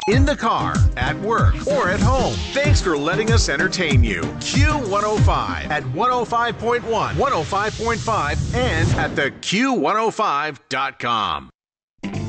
in the car, at work, or at home. Thanks for letting us entertain you. Q105 at 105.1, 105.5, and at the Q105.com.